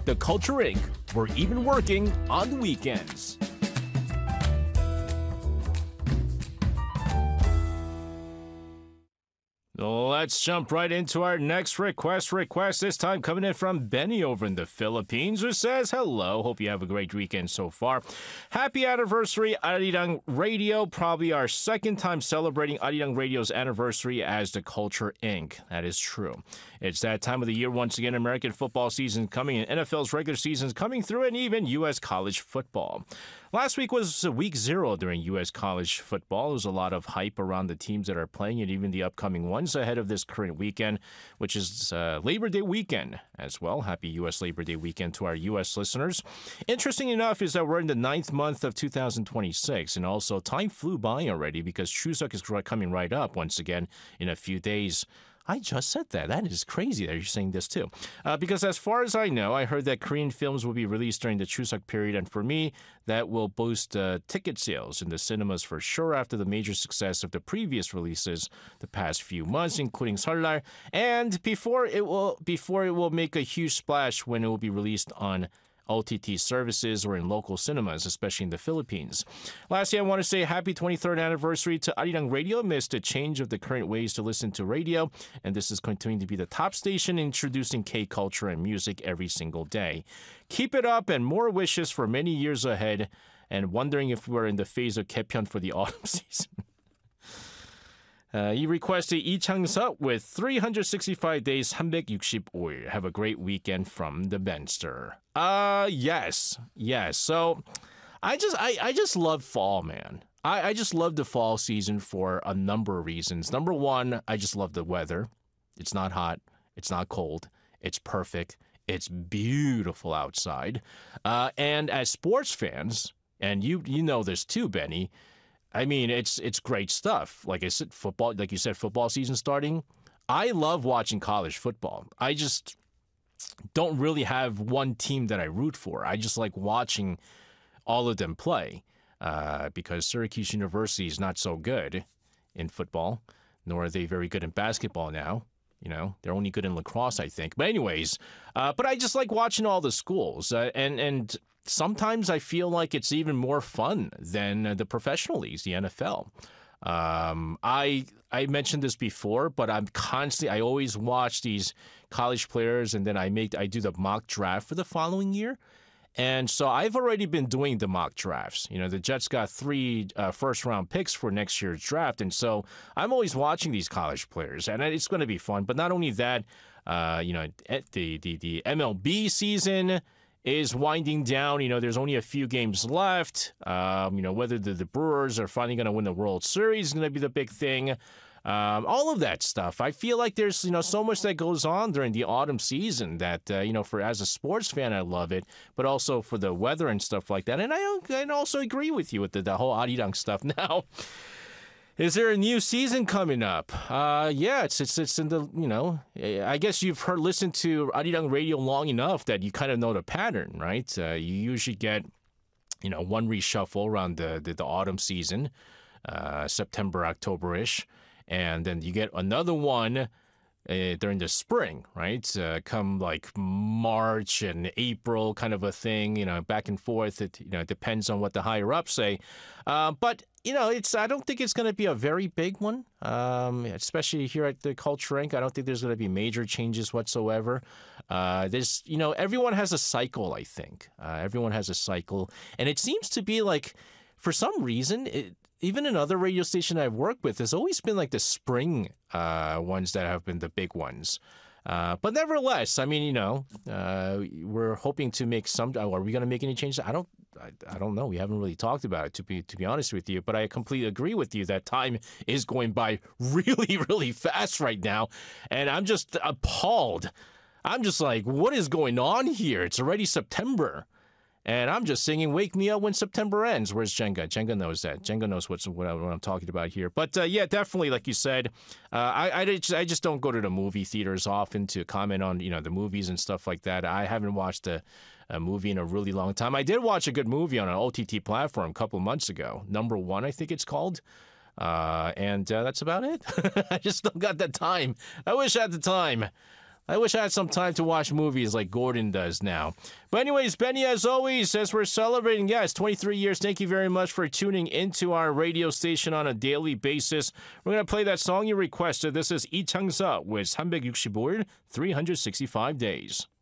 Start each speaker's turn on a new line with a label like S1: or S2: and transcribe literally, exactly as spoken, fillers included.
S1: The Culture Incorporated. We're even working on the weekends. Let's jump right into our next request. Request this time coming in from Benny over in the Philippines, who says, hello, hope you have a great weekend so far. Happy anniversary, Arirang Radio. Probably our second time celebrating Arirang Radio's anniversary as the Culture Incorporated. That is true. It's that time of the year once again. American football season coming, and N F L's regular seasons coming through, and even U S college football. Last week was week zero during U S college football. There was a lot of hype around the teams that are playing and even the upcoming ones ahead of this current weekend, which is uh, Labor Day weekend as well. Happy U S Labor Day weekend to our U S listeners. Interesting enough is that we're in the ninth month of two thousand twenty-six, and also time flew by already because Chuseok is coming right up once again in a few days. I just said that. That is crazy that you're saying this too. Uh, because as far as I know, I heard that Korean films will be released during the Chuseok period, and for me, that will boost uh, ticket sales in the cinemas for sure after the major success of the previous releases the past few months, including Seollal, and before it will before it will make a huge splash when it will be released on O T T services or in local cinemas, especially in the Philippines. Lastly, I want to say happy twenty-third anniversary to Arirang Radio amidst a change of the current ways to listen to radio, and this is continuing to be the top station introducing K-culture and music every single day. Keep it up and more wishes for many years ahead, and wondering if we're in the phase of Gaepyeon for the autumn season. Uh, you requested Lee Chang-seok with three hundred sixty-five days, 삼백육십오 일. Have a great weekend from the Benster. Uh, yes, yes. So, I just, I, I just love fall, man. I, I just love the fall season for a number of reasons. Number one, I just love the weather. It's not hot. It's not cold. It's perfect. It's beautiful outside. Uh, and as sports fans, and you, you know this too, Benny. I mean, it's it's great stuff. Like I said, football, like you said, football season starting. I love watching college football. I just don't really have one team that I root for. I just like watching all of them play uh, because Syracuse University is not so good in football, nor are they very good in basketball now. You know, they're only good in lacrosse, I think. But anyways, uh, but I just like watching all the schools uh, and and. Sometimes I feel like it's even more fun than the professional leagues, the N F L. Um, I I mentioned this before, but I'm constantly I always watch these college players, and then I make I do the mock draft for the following year. And so I've already been doing the mock drafts. You know, the Jets got three uh, first-round picks for next year's draft, and so I'm always watching these college players, and it's going to be fun. But not only that, uh, you know, the the the M L B season is winding down. You know, there's only a few games left. Um, you know, whether the, the Brewers are finally going to win the World Series is going to be the big thing. Um, all of that stuff. I feel like there's, you know, so much that goes on during the autumn season that, uh, you know, for as a sports fan, I love it, but also for the weather and stuff like that. And I, I also agree with you with the, the whole Arirang stuff. Now, is there a new season coming up? Uh, yeah, it's it's it's in the, you know, I guess you've heard listened to Arirang Radio long enough that you kind of know the pattern, right? Uh, you usually get, you know, one reshuffle around the the, the autumn season, uh, September, October-ish, and then you get another one uh, during the spring, right? Uh, come like March and April, kind of a thing, you know, back and forth. It you know it depends on what the higher ups say, uh, but. You know, it's. I don't think it's going to be a very big one, um, especially here at the Culture Incorporated. I don't think there's going to be major changes whatsoever. Uh, there's, you know, everyone has a cycle, I think. Uh, everyone has a cycle. And it seems to be like, for some reason, it, even in other radio stations I've worked with, there's always been like the spring uh, ones that have been the big ones. Uh, but nevertheless, I mean, you know, uh, we're hoping to make some. Are we going to make any changes? I don't. I, I don't know. We haven't really talked about it, to be to be honest with you. But I completely agree with you that time is going by really, really fast right now, and I'm just appalled. I'm just like, what is going on here? It's already September. And I'm just singing "Wake Me Up When September Ends." Where's Jenga? Jenga knows that. Jenga knows what's what, I, what I'm talking about here. But uh, yeah, definitely, like you said, uh, I I just, I just don't go to the movie theaters often to comment on, you know, the movies and stuff like that. I haven't watched a, a movie in a really long time. I did watch a good movie on an O T T platform a couple of months ago. Number One, I think it's called. Uh, and uh, that's about it. I just don't got that time. I wish I had the time. I wish I had some time to watch movies like Gordon does now. But anyways, Benny, as always, as we're celebrating, yes, twenty-three years, thank you very much for tuning into our radio station on a daily basis. We're going to play that song you requested. This is Lee Chang-seo with 삼백육십오 일, three hundred sixty-five days.